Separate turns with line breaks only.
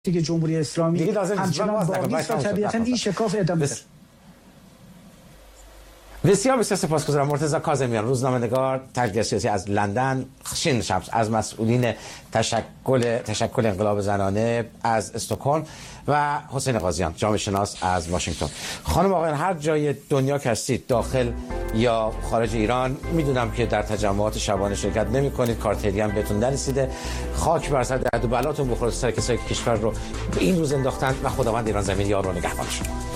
دیگه جمهوری اسلامی همچنان باقی است و طبیعتاً این شکاف ادامه داره.
بسیار بسیار سپاسگزارم. مرتضی کاظمیان، روزنامه‌نگار، تحلیلگر سیاسی از لندن. شین شمس از مسئولین تشکل انقلاب زنانه از استکهلم و حسین قاضیان، جامعه شناس از واشنگتن. خانم آقایان، هر جای دنیا که هستید، داخل یا خارج ایران، میدونم که در تجمعات شبانه شرکت نمی‌کنید، کارت هدیه هم بهتون نرسیده. خاک بر سر درد و بلاتون بخوره، سر کسایی که کشور رو به این روز انداختن و خداوند ایران زمین یار و نگهبانشون.